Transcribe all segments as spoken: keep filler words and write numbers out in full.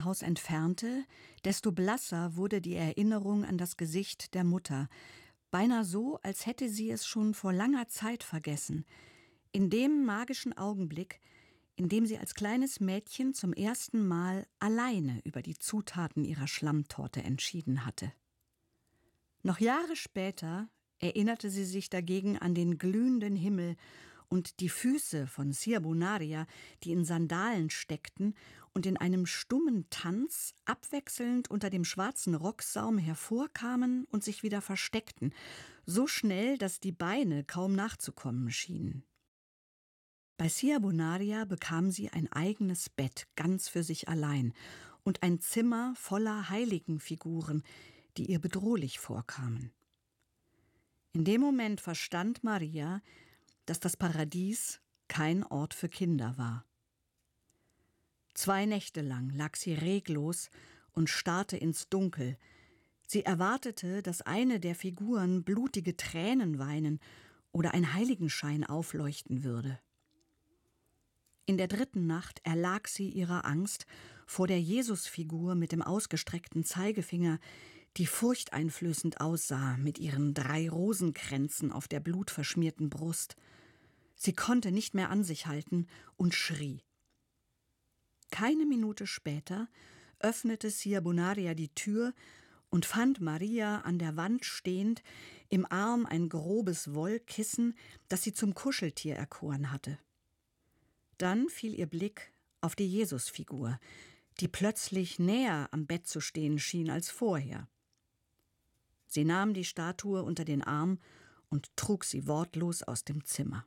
Haus entfernte, desto blasser wurde die Erinnerung an das Gesicht der Mutter, beinahe so, als hätte sie es schon vor langer Zeit vergessen. In dem magischen Augenblick, in dem sie als kleines Mädchen zum ersten Mal alleine über die Zutaten ihrer Schlammtorte entschieden hatte. Noch Jahre später erinnerte sie sich dagegen an den glühenden Himmel und die Füße von Siabunaria, die in Sandalen steckten und in einem stummen Tanz abwechselnd unter dem schwarzen Rocksaum hervorkamen und sich wieder versteckten, so schnell, dass die Beine kaum nachzukommen schienen. Bei Siabunaria bekam sie ein eigenes Bett ganz für sich allein und ein Zimmer voller Heiligenfiguren, die ihr bedrohlich vorkamen. In dem Moment verstand Maria, dass das Paradies kein Ort für Kinder war. Zwei Nächte lang lag sie reglos und starrte ins Dunkel. Sie erwartete, dass eine der Figuren blutige Tränen weinen oder ein Heiligenschein aufleuchten würde. In der dritten Nacht erlag sie ihrer Angst vor der Jesusfigur mit dem ausgestreckten Zeigefinger, die furchteinflößend aussah mit ihren drei Rosenkränzen auf der blutverschmierten Brust. Sie konnte nicht mehr an sich halten und schrie. Keine Minute später öffnete Siabunaria die Tür und fand Maria an der Wand stehend, im Arm ein grobes Wollkissen, das sie zum Kuscheltier erkoren hatte. Dann fiel ihr Blick auf die Jesusfigur, die plötzlich näher am Bett zu stehen schien als vorher. Sie nahm die Statue unter den Arm und trug sie wortlos aus dem Zimmer.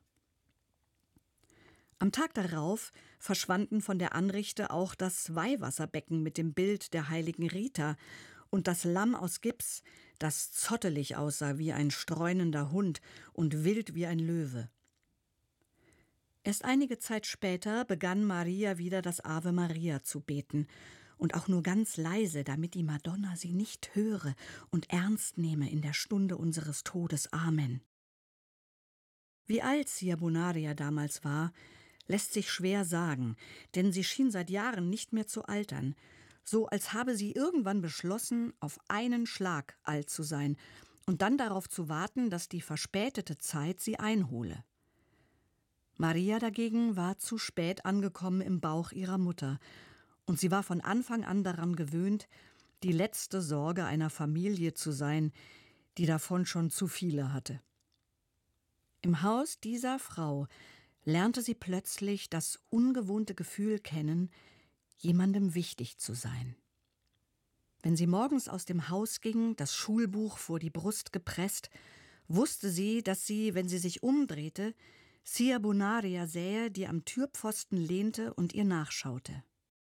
Am Tag darauf verschwanden von der Anrichte auch das Weihwasserbecken mit dem Bild der heiligen Rita und das Lamm aus Gips, das zottelig aussah wie ein streunender Hund und wild wie ein Löwe. Erst einige Zeit später begann Maria wieder das Ave Maria zu beten, und auch nur ganz leise, damit die Madonna sie nicht höre und ernst nehme in der Stunde unseres Todes. Amen. Wie alt Siabunaria damals war, lässt sich schwer sagen, denn sie schien seit Jahren nicht mehr zu altern, so als habe sie irgendwann beschlossen, auf einen Schlag alt zu sein und dann darauf zu warten, dass die verspätete Zeit sie einhole. Maria dagegen war zu spät angekommen im Bauch ihrer Mutter, und sie war von Anfang an daran gewöhnt, die letzte Sorge einer Familie zu sein, die davon schon zu viele hatte. Im Haus dieser Frau lernte sie plötzlich das ungewohnte Gefühl kennen, jemandem wichtig zu sein. Wenn sie morgens aus dem Haus ging, das Schulbuch vor die Brust gepresst, wusste sie, dass sie, wenn sie sich umdrehte, Siabunaria sähe, die am Türpfosten lehnte und ihr nachschaute.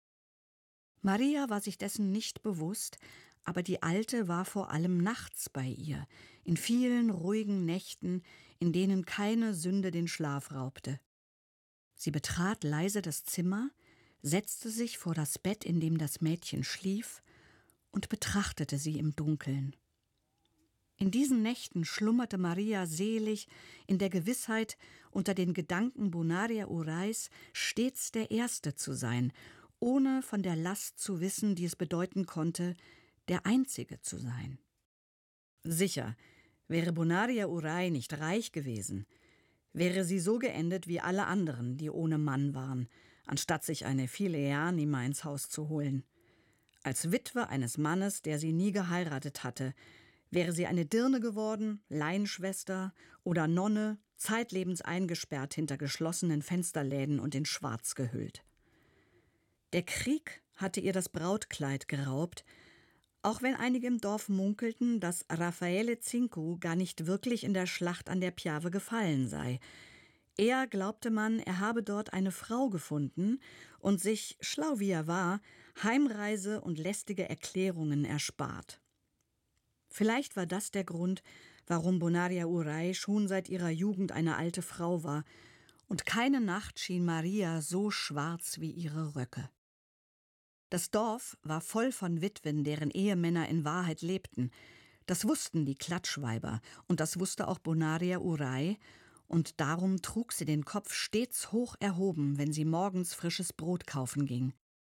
Maria war sich dessen nicht bewusst, aber die Alte war vor allem nachts bei ihr, in vielen ruhigen Nächten, in denen keine Sünde den Schlaf raubte. Sie betrat leise das Zimmer, setzte sich vor das Bett, in dem das Mädchen schlief, und betrachtete sie im Dunkeln. In diesen Nächten schlummerte Maria selig in der Gewissheit, unter den Gedanken Bonaria Urais stets der Erste zu sein, ohne von der Last zu wissen, die es bedeuten konnte, der Einzige zu sein. Sicher, wäre Bonaria Urai nicht reich gewesen, wäre sie so geendet wie alle anderen, die ohne Mann waren, anstatt sich eine Fileanima ins Haus zu holen. Als Witwe eines Mannes, der sie nie geheiratet hatte, wäre sie eine Dirne geworden, Laienschwester oder Nonne, zeitlebens eingesperrt hinter geschlossenen Fensterläden und in Schwarz gehüllt. Der Krieg hatte ihr das Brautkleid geraubt, auch wenn einige im Dorf munkelten, dass Raffaele Cinque gar nicht wirklich in der Schlacht an der Piave gefallen sei. Eher glaubte man, er habe dort eine Frau gefunden und sich, schlau wie er war, Heimreise und lästige Erklärungen erspart. Vielleicht war das der Grund, warum Bonaria Urai schon seit ihrer Jugend eine alte Frau war, und keine Nacht schien Maria so schwarz wie ihre Röcke. Das Dorf war voll von Witwen, deren Ehemänner in Wahrheit lebten. Das wussten die Klatschweiber, und das wusste auch Bonaria Urai, und darum trug sie den Kopf stets hoch erhoben, wenn sie morgens frisches Brot kaufen ging.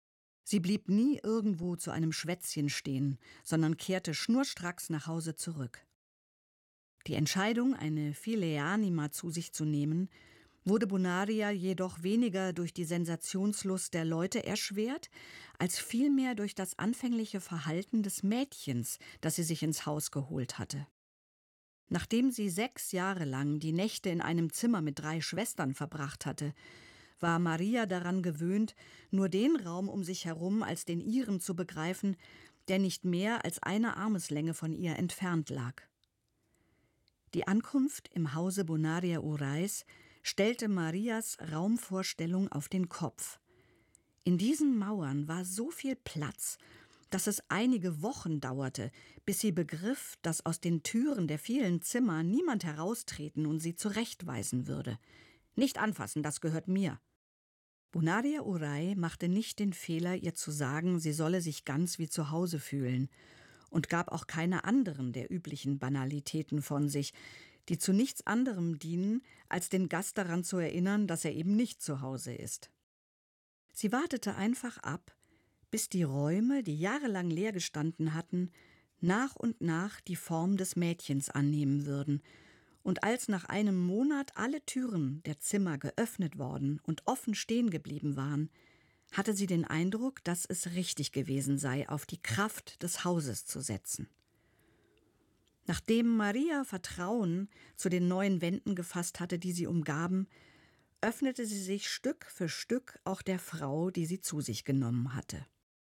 Sie blieb nie irgendwo zu einem Schwätzchen stehen, sondern kehrte schnurstracks nach Hause zurück. Die Entscheidung, eine Phileanima zu sich zu nehmen, wurde Bonaria jedoch weniger durch die Sensationslust der Leute erschwert, als vielmehr durch das anfängliche Verhalten des Mädchens, das sie sich ins Haus geholt hatte. Nachdem sie sechs Jahre lang die Nächte in einem Zimmer mit drei Schwestern verbracht hatte, war Maria daran gewöhnt, nur den Raum um sich herum als den ihren zu begreifen, der nicht mehr als eine Armeslänge von ihr entfernt lag. Die Ankunft im Hause Bonaria Urais stellte Marias Raumvorstellung auf den Kopf. In diesen Mauern war so viel Platz, dass es einige Wochen dauerte, bis sie begriff, dass aus den Türen der vielen Zimmer niemand heraustreten und sie zurechtweisen würde. »Nicht anfassen, das gehört mir.« Bonaria Urais machte nicht den Fehler, ihr zu sagen, sie solle sich ganz wie zu Hause fühlen, und gab auch keine anderen der üblichen Banalitäten von sich, die zu nichts anderem dienen, als den Gast daran zu erinnern, dass er eben nicht zu Hause ist. Sie wartete einfach ab, bis die Räume, die jahrelang leer gestanden hatten, nach und nach die Form des Mädchens annehmen würden, und als nach einem Monat alle Türen der Zimmer geöffnet worden und offen stehen geblieben waren, hatte sie den Eindruck, dass es richtig gewesen sei, auf die Kraft des Hauses zu setzen. Nachdem Maria Vertrauen zu den neuen Wänden gefasst hatte, die sie umgaben, öffnete sie sich Stück für Stück auch der Frau, die sie zu sich genommen hatte.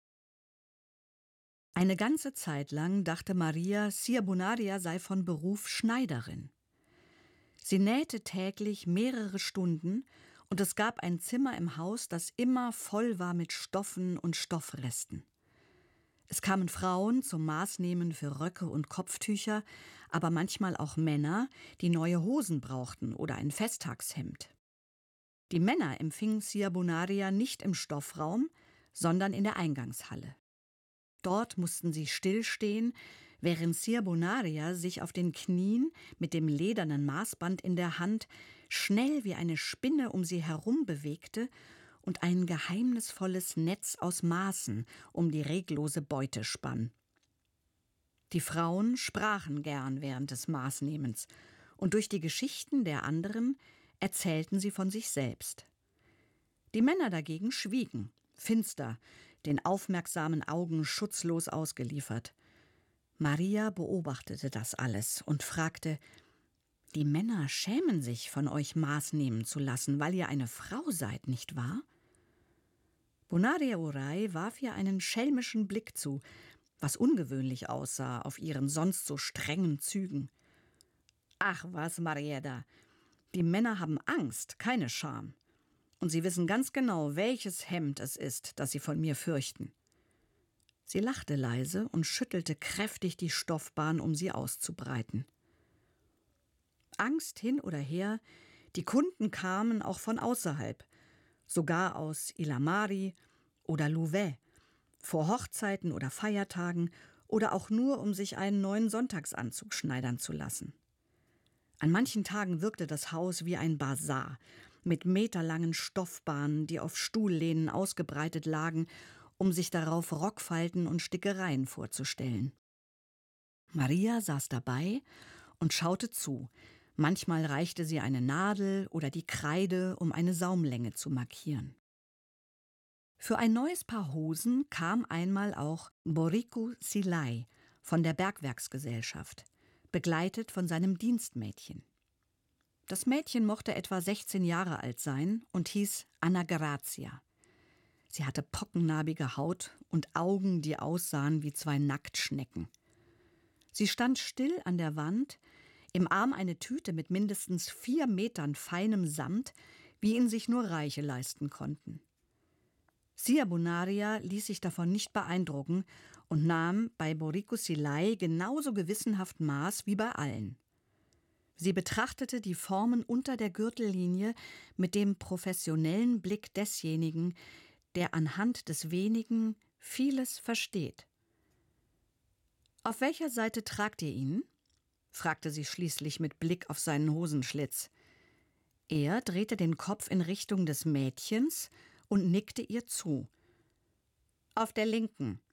Eine ganze Zeit lang dachte Maria, Sia Bonaria sei von Beruf Schneiderin. Sie nähte täglich mehrere Stunden, und es gab ein Zimmer im Haus, das immer voll war mit Stoffen und Stoffresten. Es kamen Frauen zum Maßnehmen für Röcke und Kopftücher, aber manchmal auch Männer, die neue Hosen brauchten oder ein Festtagshemd. Die Männer empfingen Sia Bonaria nicht im Stoffraum, sondern in der Eingangshalle. Dort mussten sie stillstehen, während Sia Bonaria sich auf den Knien mit dem ledernen Maßband in der Hand schnell wie eine Spinne um sie herum bewegte und ein geheimnisvolles Netz aus Maßen um die reglose Beute spann. Die Frauen sprachen gern während des Maßnehmens, und durch die Geschichten der anderen erzählten sie von sich selbst. Die Männer dagegen schwiegen, finster, den aufmerksamen Augen schutzlos ausgeliefert. Maria beobachtete das alles und fragte: »Die Männer schämen sich, von euch Maß nehmen zu lassen, weil ihr eine Frau seid, nicht wahr?« Bonaria Urais warf ihr einen schelmischen Blick zu, was ungewöhnlich aussah auf ihren sonst so strengen Zügen. »Ach was, Marieta, die Männer haben Angst, keine Scham. Und sie wissen ganz genau, welches Hemd es ist, das sie von mir fürchten.« Sie lachte leise und schüttelte kräftig die Stoffbahn, um sie auszubreiten. Angst hin oder her, die Kunden kamen auch von außerhalb, sogar aus Ilamari oder Louvet, vor Hochzeiten oder Feiertagen oder auch nur, um sich einen neuen Sonntagsanzug schneidern zu lassen. An manchen Tagen wirkte das Haus wie ein Basar mit meterlangen Stoffbahnen, die auf Stuhllehnen ausgebreitet lagen, um sich darauf Rockfalten und Stickereien vorzustellen. Maria saß dabei und schaute zu. Manchmal reichte sie eine Nadel oder die Kreide, um eine Saumlänge zu markieren. Für ein neues Paar Hosen kam einmal auch Boriku Silai von der Bergwerksgesellschaft, begleitet von seinem Dienstmädchen. Das Mädchen mochte etwa sechzehn Jahre alt sein und hieß Anna Grazia. Sie hatte pockennarbige Haut und Augen, die aussahen wie zwei Nacktschnecken. Sie stand still an der Wand, im Arm eine Tüte mit mindestens vier Metern feinem Samt, wie ihn sich nur Reiche leisten konnten. Sia Bonaria ließ sich davon nicht beeindrucken und nahm bei Boriku Silai genauso gewissenhaft Maß wie bei allen. Sie betrachtete die Formen unter der Gürtellinie mit dem professionellen Blick desjenigen, der anhand des Wenigen vieles versteht. »Auf welcher Seite tragt ihr ihn?« fragte sie schließlich mit Blick auf seinen Hosenschlitz. Er drehte den Kopf in Richtung des Mädchens und nickte ihr zu. auf der linken.